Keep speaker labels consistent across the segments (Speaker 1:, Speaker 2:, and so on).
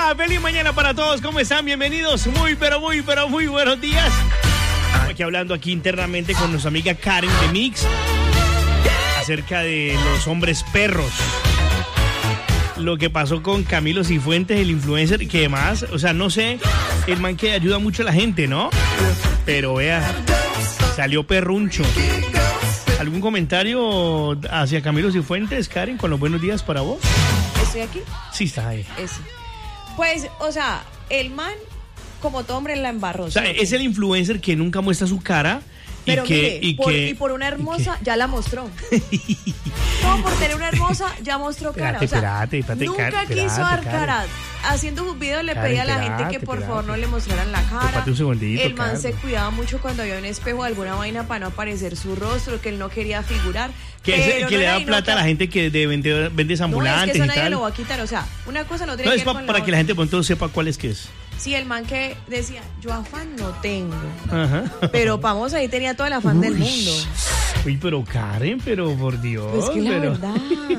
Speaker 1: Feliz mañana para todos. ¿Cómo están? Bienvenidos. Muy buenos días. Estamos aquí hablando aquí internamente con nuestra amiga Karen de Mix acerca de los hombres perros. Lo que pasó con Camilo Cifuentes, el influencer, que además, o sea, no sé, el man que ayuda mucho a la gente, ¿no? Pero vea, salió perruncho. ¿Algún comentario hacia Camilo Cifuentes, Karen, con los buenos días para vos?
Speaker 2: ¿Estoy aquí?
Speaker 1: Sí, está ahí.
Speaker 2: Ese. Pues, o sea, el man, como todo hombre, la embarró.
Speaker 1: O sea, es el influencer que nunca muestra su cara.
Speaker 2: Pero y por una hermosa ya la mostró. Todo por tener una hermosa ya mostró cara.
Speaker 1: Espérate,
Speaker 2: nunca quiso dar cara. Haciendo sus videos le pedía a la gente que por favor no le mostraran la cara.
Speaker 1: Un segundito,
Speaker 2: el man se cuidaba mucho cuando había un espejo o alguna vaina para no aparecer su rostro, que él no quería figurar.
Speaker 1: Que le da plata a la gente que vende ambulantes.
Speaker 2: No, es que eso nadie
Speaker 1: y tal.
Speaker 2: Lo va a quitar. O sea, una cosa no tiene
Speaker 1: no
Speaker 2: que
Speaker 1: es
Speaker 2: ver con
Speaker 1: para que la gente pronto sepa cuál es que es.
Speaker 2: Sí, el man que decía, yo afán no tengo.
Speaker 1: Ajá.
Speaker 2: Pero vamos, ahí tenía todo el afán del mundo.
Speaker 1: Uy, pero Karen, pero por Dios.
Speaker 2: Pues que la verdad.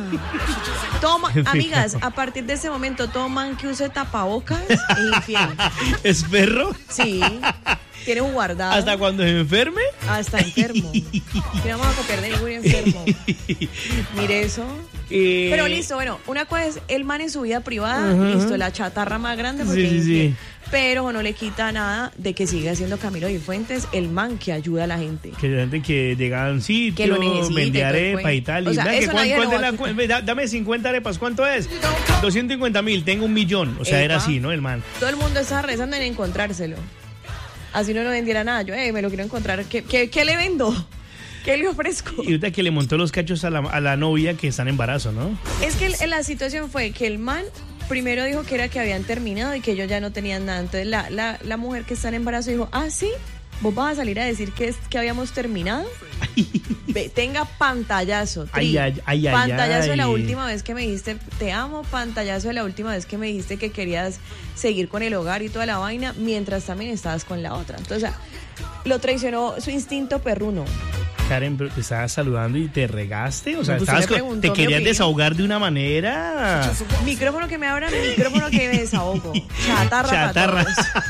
Speaker 2: Toma, amigas, a partir de ese momento, todo man que use tapabocas es infiel.
Speaker 1: ¿Es perro?
Speaker 2: Sí. Tiene un guardado.
Speaker 1: ¿Hasta cuando se enferme?
Speaker 2: Hasta enfermo. No vamos a copiar de ningún enfermo. Mire eso. Pero listo, bueno, una cosa es el man en su vida privada, listo, la chatarra más grande, porque
Speaker 1: sí.
Speaker 2: Pero no le quita nada de que siga siendo Camilo Cifuentes el man que ayuda a la gente.
Speaker 1: Que la gente que llega a un sitio,
Speaker 2: que lo necesita,
Speaker 1: vende arepa y tal.
Speaker 2: O sea,
Speaker 1: y
Speaker 2: eso
Speaker 1: dame 50 arepas, ¿cuánto es? 250,000, tengo 1,000,000. O sea, era así, ¿no? El man.
Speaker 2: Todo el mundo estaba rezando en encontrárselo. Así no vendiera nada. Yo, me lo quiero encontrar. ¿Qué le vendo? ¿Qué le ofrezco?
Speaker 1: Y ahorita que le montó los cachos a la novia que está en embarazo, ¿no?
Speaker 2: Es que la situación fue que el man primero dijo que era que habían terminado y que ellos ya no tenían nada. Entonces la mujer que está en embarazo dijo, ¿sí? ¿Vos vas a salir a decir que habíamos terminado? Tenga pantallazo. Pantallazo de la última vez que me dijiste te amo, pantallazo de la última vez que me dijiste que querías seguir con el hogar y toda la vaina, mientras también estabas con la otra. Entonces, o sea, lo traicionó su instinto perruno.
Speaker 1: Karen, pero te estabas saludando y te regaste, o sea,
Speaker 2: pues
Speaker 1: te querías desahogar de una manera.
Speaker 2: Micrófono que me abran, micrófono que me desahogo. Chatarra.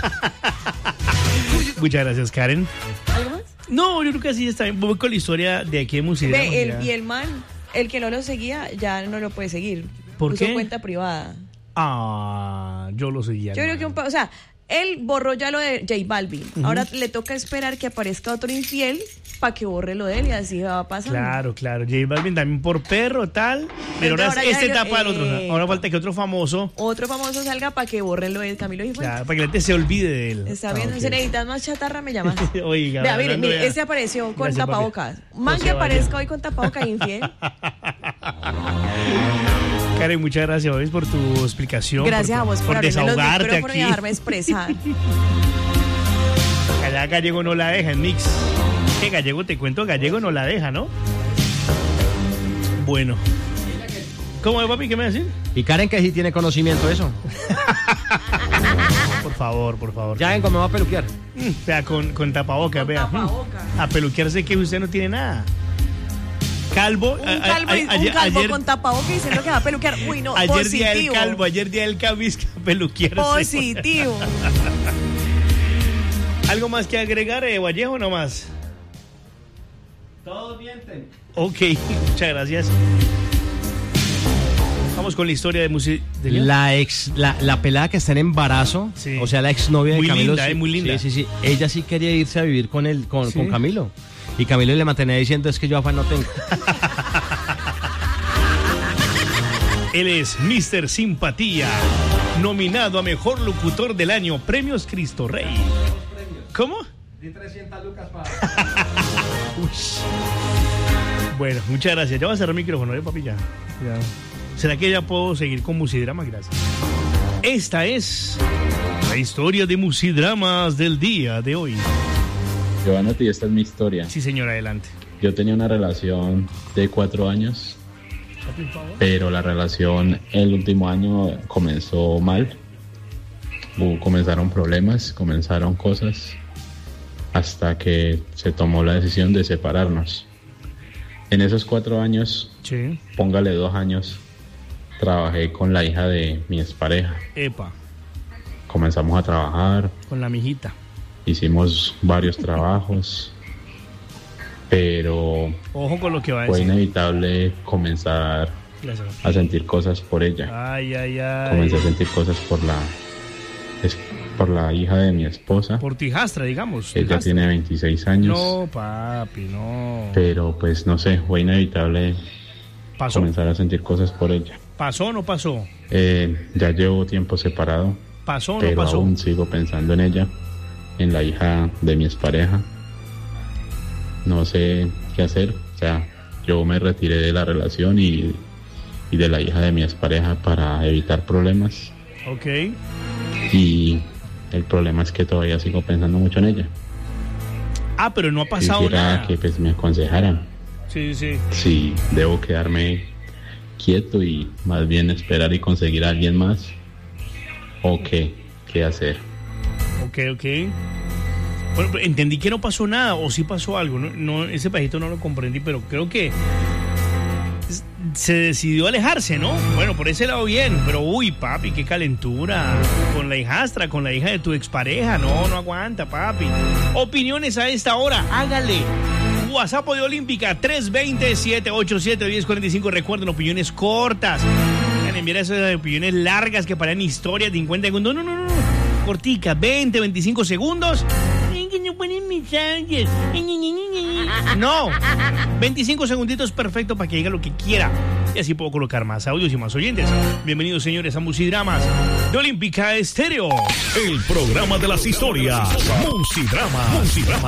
Speaker 1: Muchas gracias, Karen.
Speaker 2: ¿Algo más?
Speaker 1: No, yo creo que así está bien. Voy con la historia de aquí de Musidrama.
Speaker 2: Y el man, el que no lo seguía, ya no lo puede seguir.
Speaker 1: ¿Por qué?
Speaker 2: Puso cuenta privada.
Speaker 1: Yo lo seguía.
Speaker 2: Yo creo que o sea, él borró ya lo de J Balvin. Ahora le toca esperar que aparezca otro infiel para que borre lo de él y así va pasando.
Speaker 1: Claro. J Balvin también por perro, tal. Pero ahora este tapa al otro. Ahora falta que otro famoso
Speaker 2: salga para que borre lo de Camilo Cifuentes.
Speaker 1: Claro, para que la gente se olvide de él.
Speaker 2: Está bien,
Speaker 1: okay.
Speaker 2: Si necesitas más chatarra, me llamas.
Speaker 1: Oiga.
Speaker 2: Vea, mire, ese apareció con tapabocas. Man que aparezca hoy con tapabocas infiel.
Speaker 1: Karen, muchas gracias por tu explicación.
Speaker 2: Gracias a vos por
Speaker 1: desahogarte aquí.
Speaker 2: Y dejarme expresar.
Speaker 1: Allá Gallego no la deja en Mix. Que Gallego, te cuento, Gallego no la deja, ¿no? Bueno. ¿Cómo es, papi? ¿Qué me vas a decir?
Speaker 3: Y Karen que sí tiene conocimiento de eso.
Speaker 1: Por favor.
Speaker 3: Ya ven cómo me va a peluquear.
Speaker 1: Vea, con tapabocas, vea. A peluquearse que usted no tiene nada. Calvo.
Speaker 2: Un calvo con tapabocas diciendo que va a peluquear. Uy, no,
Speaker 1: ayer
Speaker 2: positivo.
Speaker 1: Ayer día del calvo es que va a peluquearse.
Speaker 2: Positivo.
Speaker 1: ¿Algo más que agregar, Vallejo, nomás?
Speaker 3: Todo bien.
Speaker 1: Ok, muchas gracias. Vamos con la historia de
Speaker 3: la pelada que está en embarazo, sí. O sea, la exnovia de Camilo.
Speaker 1: Muy linda.
Speaker 3: Sí. Ella sí quería irse a vivir con Camilo. Y Camilo le mantenía diciendo, es que yo afán no tengo.
Speaker 1: Él es Mr. Simpatía, nominado a Mejor Locutor del Año, Premios Cristo Rey. ¿Cómo?
Speaker 3: Di 300 lucas para...
Speaker 1: Bueno, muchas gracias. Ya va a cerrar el micrófono, papi? Ya. ¿Será que ya puedo seguir con Musidrama? Gracias. Esta es la historia de Musidramas del día de hoy.
Speaker 4: Giovanotti, esta es mi historia.
Speaker 1: Sí, señor, adelante.
Speaker 4: Yo tenía una relación de 4 años, pero la relación el último año comenzó mal. Comenzaron problemas, comenzaron cosas, hasta que se tomó la decisión de separarnos. En esos 4 años,
Speaker 1: sí.
Speaker 4: Póngale 2 años, trabajé con la hija de mi expareja.
Speaker 1: Epa.
Speaker 4: comenzamos a trabajar.
Speaker 1: Con la mijita.
Speaker 4: Hicimos varios trabajos, pero
Speaker 1: ojo con lo que va a
Speaker 4: fue
Speaker 1: decir.
Speaker 4: inevitable comenzar a sentir cosas por ella.
Speaker 1: Ay.
Speaker 4: Comencé a sentir cosas por la hija de mi esposa.
Speaker 1: Por tu hijastra, digamos.
Speaker 4: Ella tiene 26 años.
Speaker 1: No, papi, no.
Speaker 4: Pero pues no sé, fue inevitable comenzar a sentir cosas por ella.
Speaker 1: ¿Pasó o no pasó?
Speaker 4: Ya llevo tiempo separado.
Speaker 1: ¿Pasó o no
Speaker 4: pero
Speaker 1: pasó?
Speaker 4: Aún sigo pensando en ella, en la hija de mi expareja. No sé qué hacer. O sea, yo me retiré de la relación y de la hija de mi expareja para evitar problemas.
Speaker 1: Ok.
Speaker 4: Y el problema es que todavía sigo pensando mucho en ella.
Speaker 1: Pero no ha pasado
Speaker 4: Quisiera
Speaker 1: nada.
Speaker 4: que pues me aconsejaran.
Speaker 1: Sí.
Speaker 4: Si debo quedarme quieto y más bien esperar y conseguir a alguien más, o qué hacer.
Speaker 1: Ok. Bueno, entendí que no pasó nada, o sí pasó algo. No, ese pedacito no lo comprendí, pero creo que se decidió alejarse, ¿no? Bueno, por ese lado bien, pero uy, papi, qué calentura. Con la hijastra, con la hija de tu expareja. No aguanta, papi. Opiniones a esta hora, hágale. WhatsApp de Olímpica 320-787-1045. Recuerden, opiniones cortas. Enviar esas opiniones largas que paran historias de 50 segundos. No. Cortica, 20-25 segundos. No ponen mensajes. No. 25 segunditos perfecto para que diga lo que quiera. Y así puedo colocar más audios y más oyentes. Bienvenidos, señores, a Musidramas de Olímpica Estéreo.
Speaker 5: El programa de las historias. Musidramas.